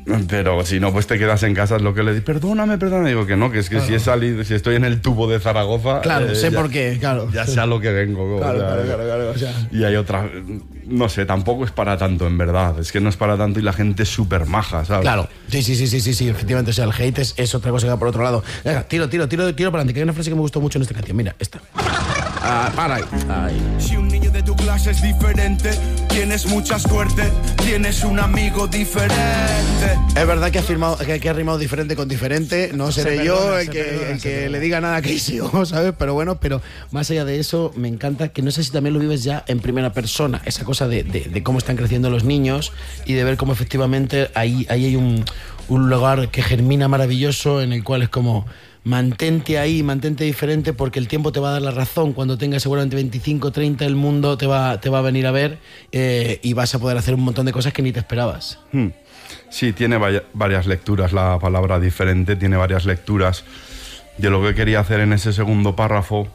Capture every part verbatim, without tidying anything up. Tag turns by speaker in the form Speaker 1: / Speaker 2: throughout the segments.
Speaker 1: Pero si no, pues te quedas en casa, es lo que le digo, perdóname, perdóname, digo que no, que es que claro. si he salido, si estoy en el tubo de Zaragoza,
Speaker 2: claro,
Speaker 1: eh,
Speaker 2: sé
Speaker 1: ya,
Speaker 2: por qué, claro.
Speaker 1: Ya sé a lo que vengo.
Speaker 2: Claro,
Speaker 1: o sea,
Speaker 2: claro, claro, claro, o sea.
Speaker 1: Y hay otra, no sé, tampoco es para tanto, en verdad, es que no es para tanto y la gente es súper maja, ¿sabes?
Speaker 2: Claro, sí, sí, sí, sí, sí, sí, efectivamente, o sea, el hate es, es otra cosa que va por otro lado. Venga, tiro, tiro, tiro, tiro para adelante, que hay una frase que me gustó mucho en esta canción, mira, esta. Ah, para ahí, ahí.
Speaker 3: Si un niño de tu clase es diferente, tienes mucha suerte, tienes un amigo diferente.
Speaker 2: Es verdad que ha, firmado, que, que ha rimado diferente con diferente, no seré
Speaker 4: se
Speaker 2: yo
Speaker 4: perdona,
Speaker 2: el que,
Speaker 4: perdona,
Speaker 2: el que le diga nada a Casey, ¿sabes? Pero bueno, pero más allá de eso, me encanta que no sé si también lo vives ya en primera persona, esa cosa de, de, de cómo están creciendo los niños y de ver cómo efectivamente ahí, ahí hay un, un lugar que germina maravilloso en el cual es como... Mantente ahí, mantente diferente porque el tiempo te va a dar la razón. Cuando tengas seguramente veinticinco, treinta, el mundo te va, te va a venir a ver eh, y vas a poder hacer un montón de cosas que ni te esperabas.
Speaker 1: Hmm. Sí, tiene vaya, varias lecturas la palabra diferente, tiene varias lecturas. Yo lo que quería hacer en ese segundo párrafo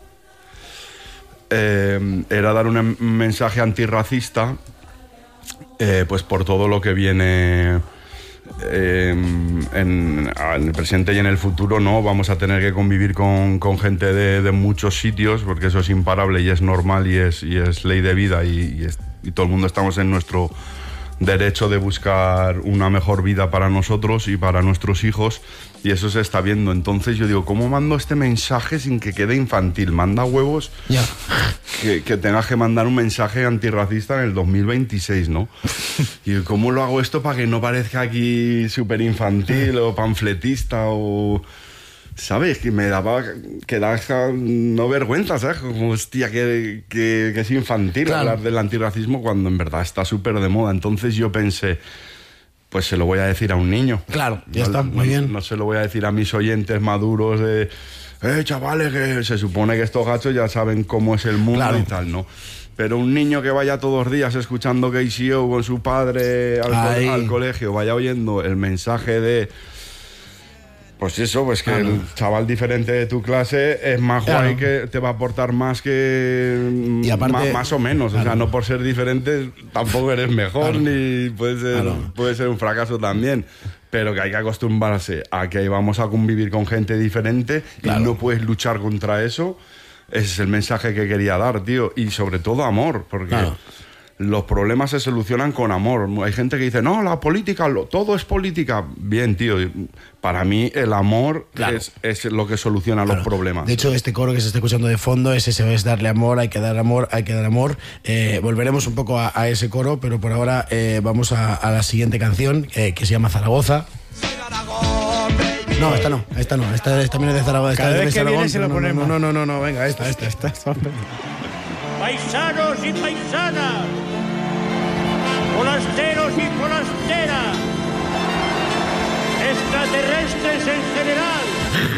Speaker 1: eh, era dar un mensaje antirracista, eh, pues por todo lo que viene... Eh, en, en el presente y en el futuro, ¿no? Vamos a tener que convivir con, con gente de, de muchos sitios, porque eso es imparable y es normal y es, y es ley de vida y, y, es, y todo el mundo estamos en nuestro derecho de buscar una mejor vida para nosotros y para nuestros hijos, y eso se está viendo. Entonces yo digo, ¿cómo mando este mensaje sin que quede infantil? Manda huevos
Speaker 2: yeah.
Speaker 1: que, que tengas que mandar un mensaje antirracista en el dos mil veintiséis, ¿no? Y ¿cómo lo hago esto para que no parezca aquí súper infantil o panfletista o... ¿Sabes? Que me daba que da no vergüenza, ¿sabes? Como, hostia, que, que, que es infantil claro. hablar del antirracismo cuando en verdad está súper de moda. Entonces yo pensé, pues se lo voy a decir a un niño.
Speaker 2: Claro, ya
Speaker 1: no,
Speaker 2: está, muy
Speaker 1: no,
Speaker 2: bien.
Speaker 1: No se lo voy a decir a mis oyentes maduros de, eh, chavales, que se supone que estos gachos ya saben cómo es el mundo claro. y tal, ¿no? Pero un niño que vaya todos los días escuchando K C O con su padre al, co- al colegio, vaya oyendo el mensaje de... Pues eso, pues que ah, no. el chaval diferente de tu clase es más claro. guay, que te va a aportar más que...
Speaker 2: Y aparte,
Speaker 1: más, más o menos, claro. o sea, no por ser diferente tampoco eres mejor, claro. ni puede ser, claro. puede ser un fracaso también. Pero que hay que acostumbrarse a que vamos a convivir con gente diferente claro. y no puedes luchar contra eso. Ese es el mensaje que quería dar, tío. Y sobre todo amor, porque... Claro. Los problemas se solucionan con amor. Hay gente que dice, no, la política, lo, todo es política. Bien, tío, para mí el amor claro. es, es lo que soluciona claro. los problemas.
Speaker 2: De hecho, este coro que se está escuchando de fondo es ese, es darle amor, hay que dar amor, hay que dar amor. Eh, volveremos un poco a, a ese coro, pero por ahora eh, vamos a, a la siguiente canción, eh, que se llama Zaragoza. No, esta no, esta no, esta, esta viene de Zaragoza.
Speaker 4: Cada
Speaker 2: esta
Speaker 4: vez
Speaker 2: de
Speaker 4: que
Speaker 2: Zaragoza.
Speaker 4: viene se lo
Speaker 2: no,
Speaker 4: ponemos.
Speaker 2: No, no, no, no, no, venga, esta, esta, esta. esta.
Speaker 5: Paisanos y paisanas, forasteros y forasteras,